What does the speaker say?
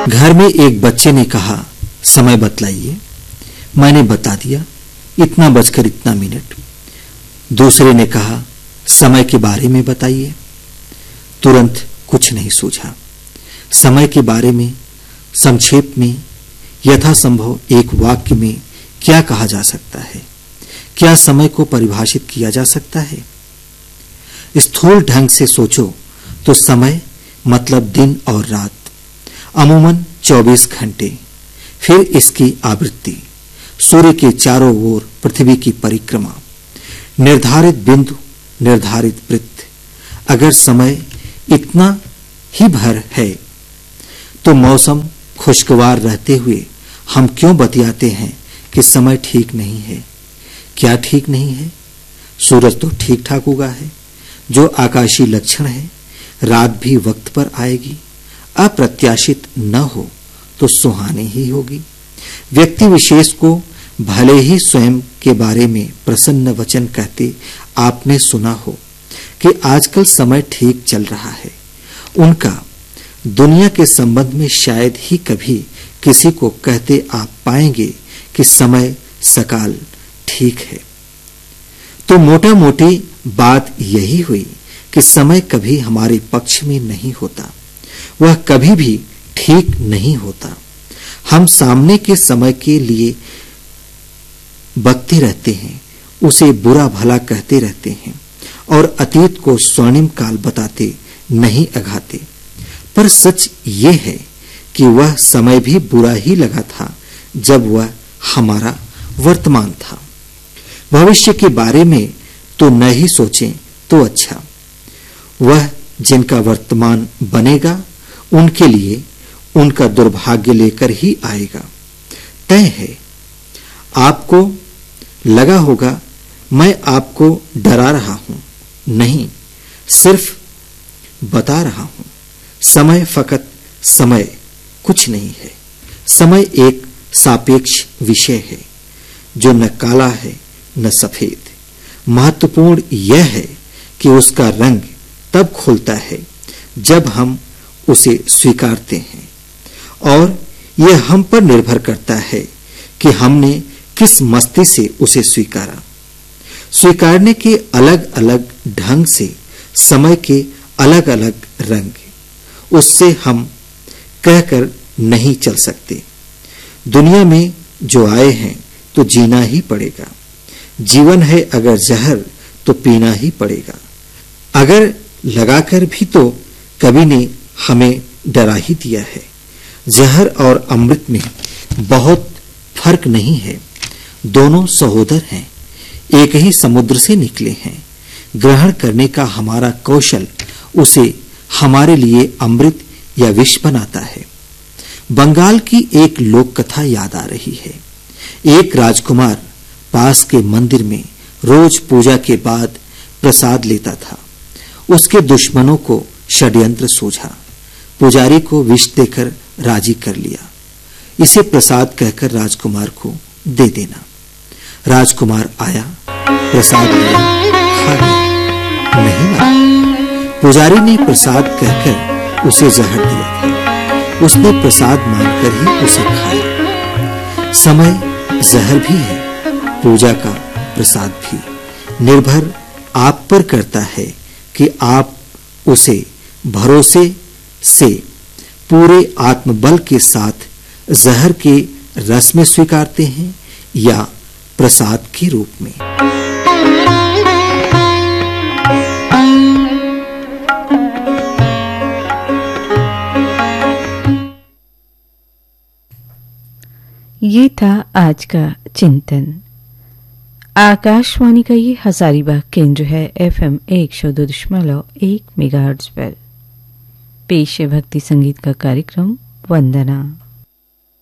घर में एक बच्चे ने कहा, समय बतलाइए। मैंने बता दिया, इतना बजकर इतना मिनट। दूसरे ने कहा, समय के बारे में बताइए। तुरंत कुछ नहीं सूझा। समय के बारे में संक्षेप में यथासंभव एक वाक्य में क्या कहा जा सकता है? क्या समय को परिभाषित किया जा सकता है? स्थूल ढंग से सोचो तो समय मतलब दिन और रात, अमूमन 24 घंटे, फिर इसकी आवृत्ति, सूर्य के चारों ओर पृथ्वी की परिक्रमा, निर्धारित बिंदु, निर्धारित वृत्त। अगर समय इतना ही भर है तो मौसम खुशगवार रहते हुए हम क्यों बतियाते हैं कि समय ठीक नहीं है? क्या ठीक नहीं है? सूरज तो ठीक ठाक उगा है। जो आकाशीय लक्षण है, रात भी वक्त पर आएगी। अप्रत्याशित न हो तो सुहानी ही होगी। व्यक्ति विशेष को भले ही स्वयं के बारे में प्रसन्न वचन कहते आपने सुना हो कि आजकल समय ठीक चल रहा है, उनका दुनिया के संबंध में शायद ही कभी किसी को कहते आप पाएंगे कि समय सकाल ठीक है। तो मोटा मोटी बात यही हुई कि समय कभी हमारे पक्ष में नहीं होता, वह कभी भी ठीक नहीं होता। हम सामने के समय के लिए बकते रहते हैं, उसे बुरा भला कहते रहते हैं और अतीत को स्वर्णिम काल बताते नहीं अघाते। पर सच ये है कि वह समय भी बुरा ही लगा था जब वह हमारा वर्तमान था। भविष्य के बारे में तो न ही सोचें तो अच्छा। वह जिनका वर्तमान बनेगा उनके लिए उनका दुर्भाग्य लेकर ही आएगा, तय है। आपको लगा होगा मैं आपको डरा रहा हूं, नहीं, सिर्फ बता रहा हूं। समय फकत समय कुछ नहीं है। समय एक सापेक्ष विषय है जो न काला है न सफेद। महत्वपूर्ण यह है कि उसका रंग तब खुलता है जब हम उसे स्वीकारते हैं, और यह हम पर निर्भर करता है कि हमने किस मस्ती से उसे स्वीकारा। स्वीकारने के अलग अलग ढंग से समय के अलग अलग रंग, उससे हम कहकर नहीं चल सकते। दुनिया में जो आए हैं तो जीना ही पड़ेगा। जीवन है अगर जहर तो पीना ही पड़ेगा। अगर लगाकर भी तो कवि ने हमें डरा ही दिया है। जहर और अमृत में बहुत फर्क नहीं है, दोनों सहोदर हैं, एक ही समुद्र से निकले हैं। ग्रहण करने का हमारा कौशल उसे हमारे लिए अमृत या विष बनाता है। बंगाल की एक लोक कथा याद आ रही है। एक राजकुमार पास के मंदिर में रोज पूजा के बाद प्रसाद लेता था। उसके दुश्मनों को षड्यंत्र सूझा, पुजारी को विष देकर राजी कर लिया। इसे प्रसाद कहकर राजकुमार को दे देना। राजकुमार आया, प्रसाद लिया, खा गया, नहीं माना। पुजारी ने प्रसाद कहकर उसे जहर दिया था। उसने प्रसाद मानकर ही उसे खाया। समय जहर भी है, पूजा का प्रसाद भी। निर्भर आप पर करता है कि आप उसे भरोसे से पूरे आत्मबल के साथ जहर के रस में स्वीकारते हैं या प्रसाद के रूप में। ये था आज का चिंतन। आकाशवाणी का ये हजारीबाग केंद्र है। FM 102.1 मेगाहर्ट्ज पर पेश है भक्ति संगीत का कार्यक्रम वंदना।